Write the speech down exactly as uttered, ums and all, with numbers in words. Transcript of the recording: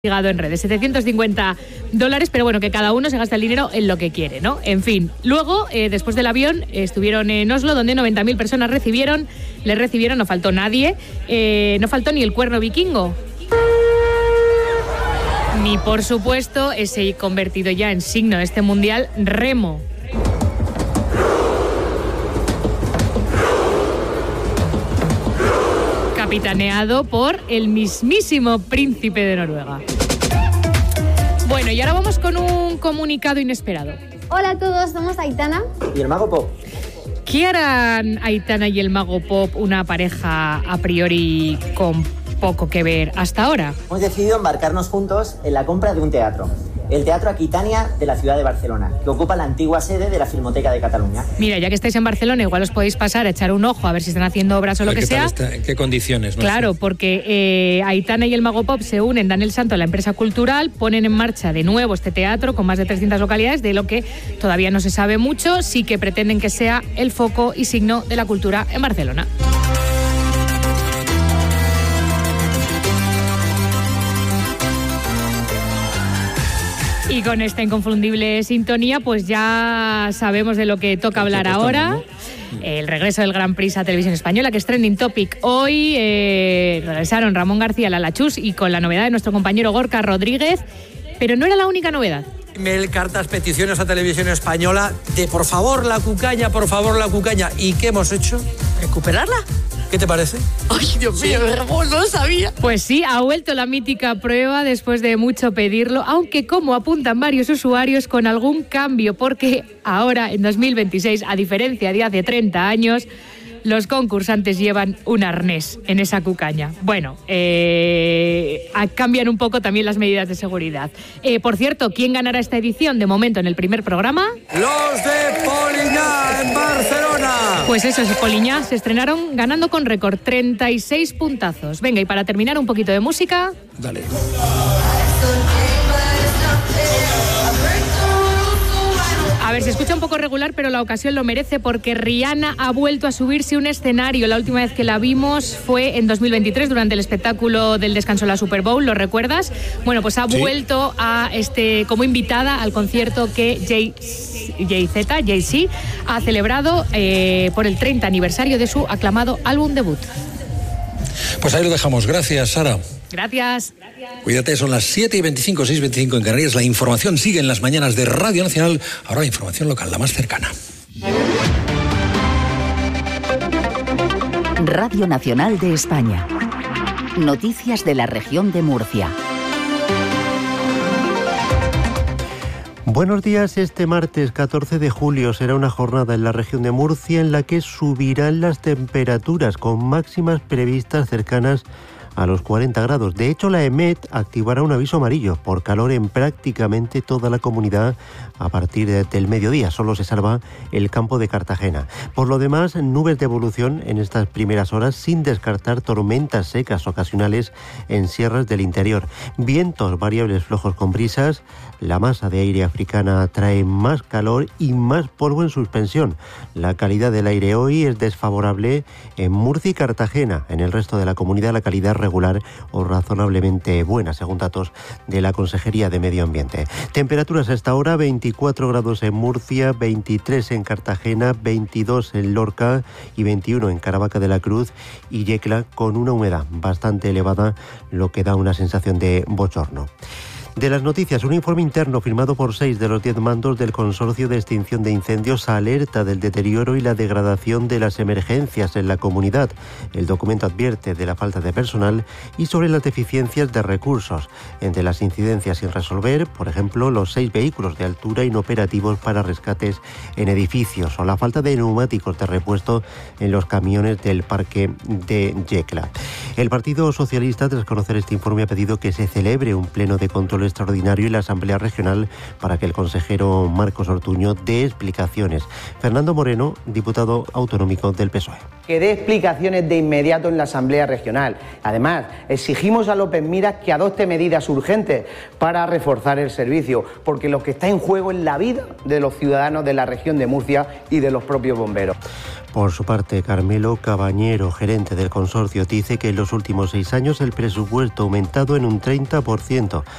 en redes, setecientos cincuenta dólares, pero bueno, que cada uno se gasta el dinero en lo que quiere, ¿no? En fin, luego, eh, después del avión, estuvieron en Oslo, donde noventa mil personas recibieron, les recibieron, no faltó nadie, eh, no faltó ni el cuerno vikingo. Ni, por supuesto, ese convertido ya en signo de este mundial, remo. Capitaneado por el mismísimo príncipe de Noruega. Bueno, y ahora vamos con un comunicado inesperado. Hola a todos, somos Aitana y el Mago Pop. ¿Qué harán Aitana y el Mago Pop, una pareja a priori con poco que ver hasta ahora? Hemos decidido embarcarnos juntos en la compra de un teatro. El Teatro Aquitania de la ciudad de Barcelona, que ocupa la antigua sede de la Filmoteca de Cataluña. Mira, ya que estáis en Barcelona, igual os podéis pasar a echar un ojo a ver si están haciendo obras o lo que sea. Está, ¿En qué condiciones? No claro, sé. porque eh, Aitana y el Mago Pop se unen, dan el salto a la empresa cultural, ponen en marcha de nuevo este teatro con más de trescientas localidades, de lo que todavía no se sabe mucho, sí que pretenden que sea el foco y signo de la cultura en Barcelona. Y con esta inconfundible sintonía, pues ya sabemos de lo que toca hablar ahora. El regreso del Gran Prix a Televisión Española, que es trending topic hoy. Eh, regresaron Ramón García, Lala Chus, y con la novedad de nuestro compañero Gorka Rodríguez. Pero no era la única novedad. Email, cartas, peticiones a Televisión Española de por favor la cucaña, por favor la cucaña. ¿Y qué hemos hecho? ¿Recuperarla? ¿Qué te parece? Ay, Dios mío, Ramón, no lo sabía. Pues sí, ha vuelto la mítica prueba después de mucho pedirlo, aunque como apuntan varios usuarios, con algún cambio, porque ahora, en dos mil veintiséis, a diferencia de hace treinta años, los concursantes llevan un arnés en esa cucaña. Bueno, eh, cambian un poco también las medidas de seguridad. Eh, por cierto, ¿quién ganará esta edición? De momento, en el primer programa... ¡Los de Poliñá, en Barcelona! Pues eso, Poliñá se estrenaron ganando con récord, treinta y seis puntazos. Venga, y para terminar, un poquito de música... Dale. A ver, se escucha un poco regular, pero la ocasión lo merece porque Rihanna ha vuelto a subirse un escenario. La última vez que la vimos fue en dos mil veintitrés, durante el espectáculo del descanso de la Super Bowl, ¿lo recuerdas? Bueno, pues ha sí. vuelto a este como invitada al concierto que Jay, Jay-Z, Jay-Z, ha celebrado eh, por el treinta aniversario de su aclamado álbum debut. Pues ahí lo dejamos. Gracias, Sara. Gracias. Cuídate, son las siete y veinticinco, seis y veinticinco en Canarias. La información sigue en las mañanas de Radio Nacional. Ahora la información local, la más cercana. Radio Nacional de España. Noticias de la región de Murcia. Buenos días. Este martes catorce de julio será una jornada en la región de Murcia en la que subirán las temperaturas, con máximas previstas cercanas a los cuarenta grados. De hecho, la EMET activará un aviso amarillo por calor en prácticamente toda la comunidad a partir del mediodía. Solo se salva el campo de Cartagena. Por lo demás, nubes de evolución en estas primeras horas, sin descartar tormentas secas ocasionales en sierras del interior. Vientos variables flojos con brisas. La masa de aire africana trae más calor y más polvo en suspensión. La calidad del aire hoy es desfavorable en Murcia y Cartagena. En el resto de la comunidad, la calidad regular o razonablemente buena, según datos de la Consejería de Medio Ambiente. Temperaturas a esta hora: veinticuatro grados en Murcia, veintitrés en Cartagena, veintidós en Lorca y veintiuno en Caravaca de la Cruz y Yecla, con una humedad bastante elevada, lo que da una sensación de bochorno. De las noticias, un informe interno firmado por seis de los diez mandos del Consorcio de Extinción de Incendios alerta del deterioro y la degradación de las emergencias en la comunidad. El documento advierte de la falta de personal y sobre las deficiencias de recursos. Entre las incidencias sin resolver, por ejemplo, los seis vehículos de altura inoperativos para rescates en edificios o la falta de neumáticos de repuesto en los camiones del parque de Yecla. El Partido Socialista, tras conocer este informe, ha pedido que se celebre un pleno de control protocolo extraordinario y la Asamblea Regional para que el consejero Marcos Ortuño dé explicaciones. Fernando Moreno, diputado autonómico del P S O E. Que dé explicaciones de inmediato en la Asamblea Regional. Además, exigimos a López Miras que adopte medidas urgentes para reforzar el servicio, porque lo que está en juego es la vida de los ciudadanos de la región de Murcia y de los propios bomberos. Por su parte, Carmelo Cabañero, gerente del consorcio, dice que en los últimos seis años el presupuesto ha aumentado en un treinta por ciento.